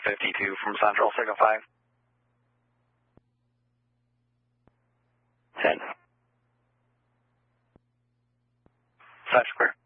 52 from Central, Signal 5. 10. 5 square.